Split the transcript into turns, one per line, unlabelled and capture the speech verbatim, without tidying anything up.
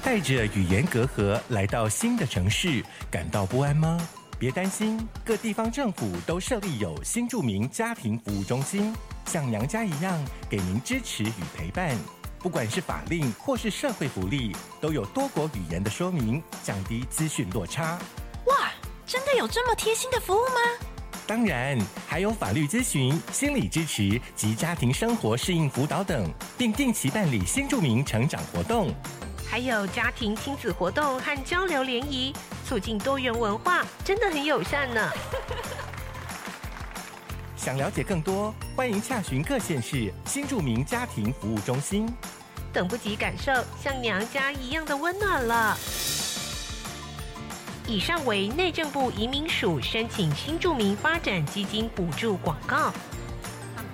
带着语言隔阂来到新的城市，感到不安吗？别担心，各地方政府都设立有新住民家庭服务中心，像娘家一样给您支持与陪伴。不管是法令或是社会福利，都有多国语言的说明，降低资讯落差。
哇，真的有这么贴心的服务吗？
当然，还有法律咨询、心理支持及家庭生活适应辅导等，并定期办理新住民成长活动，
还有家庭亲子活动和交流联谊，促进多元文化，真的很友善呢。
想了解更多，欢迎洽询各县市新住民家庭服务中心。
等不及感受像娘家一样的温暖了。以上为内政部移民署申请新住民发展基金补助广告。